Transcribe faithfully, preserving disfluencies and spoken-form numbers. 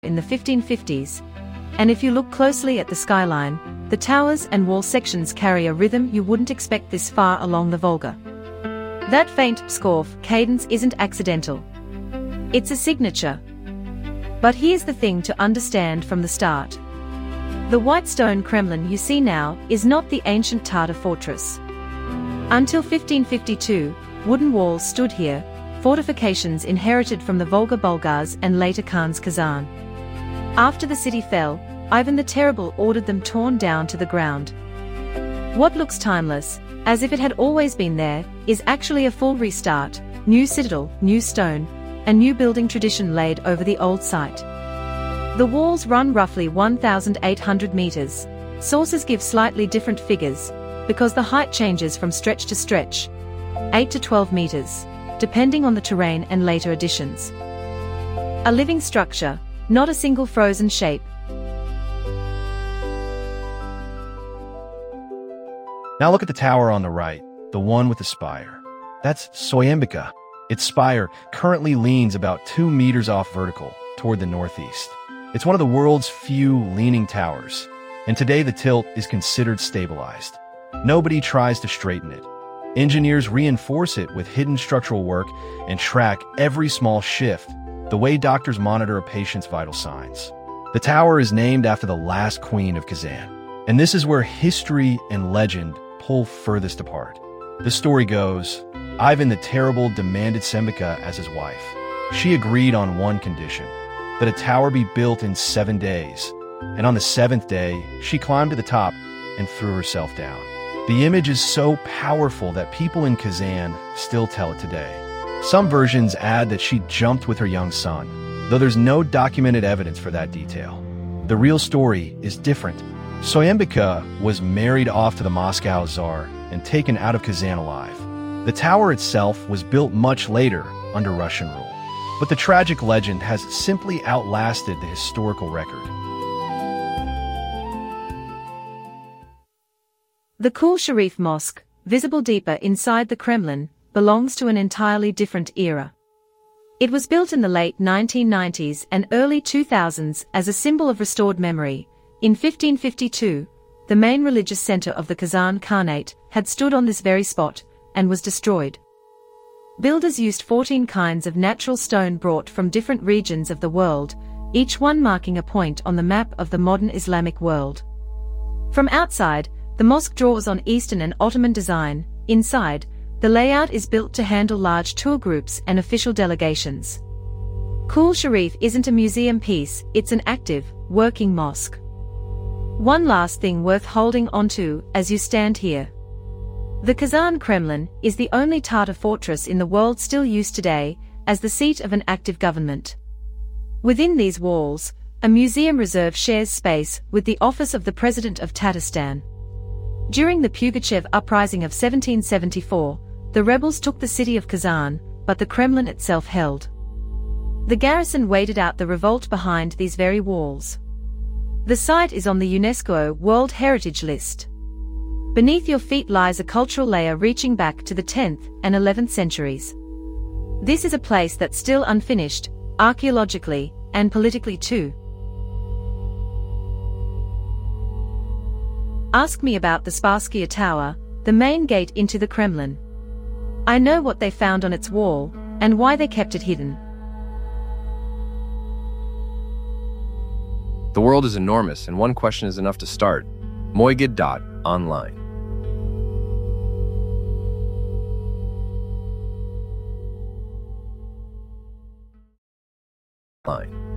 in the fifteen fifties, and if you look closely at the skyline, the towers and wall sections carry a rhythm you wouldn't expect this far along the Volga. That faint Pskov cadence isn't accidental. It's a signature. But here's the thing to understand from the start. The white stone Kremlin you see now is not the ancient Tatar fortress. Until fifteen fifty-two, wooden walls stood here, fortifications inherited from the Volga Bulgars and later Khan's Kazan. After the city fell, Ivan the Terrible ordered them torn down to the ground. What looks timeless, as if it had always been there, is actually a full restart, new citadel, new stone, and new building tradition laid over the old site. The walls run roughly one thousand eight hundred meters. Sources give slightly different figures, because the height changes from stretch to stretch, eight to twelve meters, depending on the terrain and later additions. A living structure, not a single frozen shape. Now look at the tower on the right, the one with the spire. That's Soyembika. Its spire currently leans about two meters off vertical toward the northeast. It's one of the world's few leaning towers, and today the tilt is considered stabilized. Nobody tries to straighten it. Engineers reinforce it with hidden structural work and track every small shift, the way doctors monitor a patient's vital signs. The tower is named after the last queen of Kazan, and this is where history and legend pull furthest apart. The story goes, Ivan the Terrible demanded Sembika as his wife. She agreed on one condition, that a tower be built in seven days, and on the seventh day, she climbed to the top and threw herself down. The image is so powerful that people in Kazan still tell it today. Some versions add that she jumped with her young son, though there's no documented evidence for that detail. The real story is different. Soyembika was married off to the Moscow Tsar and taken out of Kazan alive. The tower itself was built much later under Russian rule, but the tragic legend has simply outlasted the historical record. The Kul Sharif Mosque, visible deeper inside the Kremlin, belongs to an entirely different era. It was built in the late nineteen nineties and early two thousands as a symbol of restored memory. In fifteen fifty-two, the main religious center of the Kazan Khanate had stood on this very spot and was destroyed. Builders used fourteen kinds of natural stone brought from different regions of the world, each one marking a point on the map of the modern Islamic world. From outside, the mosque draws on Eastern and Ottoman design. Inside, the layout is built to handle large tour groups and official delegations. Kul Sharif isn't a museum piece, it's an active, working mosque. One last thing worth holding onto as you stand here. The Kazan Kremlin is the only Tatar fortress in the world still used today as the seat of an active government. Within these walls, a museum reserve shares space with the office of the President of Tatarstan. During the Pugachev uprising of seventeen seventy-four, the rebels took the city of Kazan, but the Kremlin itself held. The garrison waited out the revolt behind these very walls. The site is on the UNESCO World Heritage List. Beneath your feet lies a cultural layer reaching back to the tenth and eleventh centuries. This is a place that's still unfinished, archaeologically, and politically too. Ask me about the Spasskia Tower, the main gate into the Kremlin. I know what they found on its wall, and why they kept it hidden. The world is enormous, and one question is enough to start. Moigid dot online. Line.